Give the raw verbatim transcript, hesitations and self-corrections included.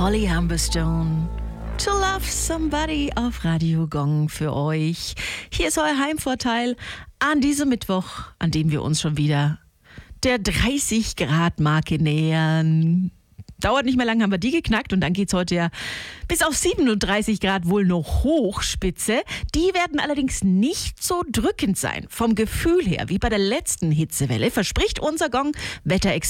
Holly Humberstone. To Love Somebody auf Radio Gong für euch. Hier ist euer Heimvorteil an diesem Mittwoch, an dem wir uns schon wieder der dreißig Grad Marke nähern. Dauert nicht mehr lang, haben wir die geknackt und dann geht's heute ja bis auf siebenunddreißig Grad wohl noch Hochspitze. Die werden allerdings nicht so drückend sein vom Gefühl her wie bei der letzten Hitzewelle, verspricht unser Gong-Wetterexperte